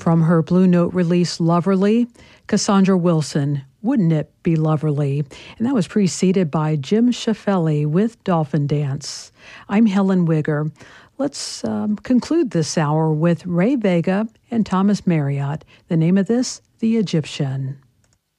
From her Blue Note release Loverly, Cassandra Wilson, Wouldn't It Be Loverly? And that was preceded by Jim Shaffelli with Dolphin Dance. I'm Helen Wigger. Let's conclude this hour with Ray Vega and Thomas Marriott. The name of this, The Egyptian.